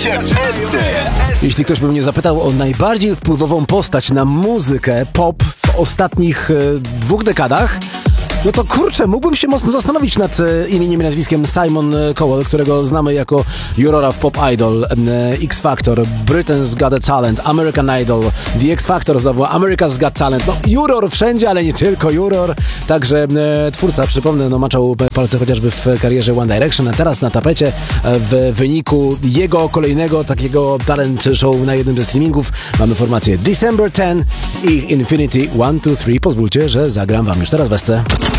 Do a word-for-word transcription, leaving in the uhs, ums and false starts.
S C. Jeśli ktoś by mnie zapytał o najbardziej wpływową postać na muzykę pop w ostatnich e, dwóch dekadach, no to kurczę, mógłbym się mocno zastanowić nad e, imieniem i nazwiskiem Simon Cowell, którego znamy jako jurora w Pop Idol, e, X Factor, Britain's Got a Talent, American Idol, The X Factor znowu, America's Got Talent. No juror wszędzie, ale nie tylko juror. Także e, twórca, przypomnę, no maczał palce chociażby w karierze One Direction, a teraz na tapecie e, w wyniku jego kolejnego takiego talent show na jednym ze streamingów mamy formację December tenth i Infinity one two three. Pozwólcie, że zagram wam już teraz w S C.